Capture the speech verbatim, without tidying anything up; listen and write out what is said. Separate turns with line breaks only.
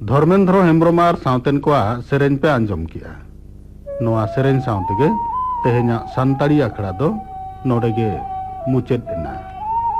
धर्मेंद्र हेम्ब्रमार सावतेन को सेरेन पे आंजम किया नोआ सेरेन सावतेगे तेहेन्या सान्ताड़ी आखड़ा दो नोडेगे मुचेद एना।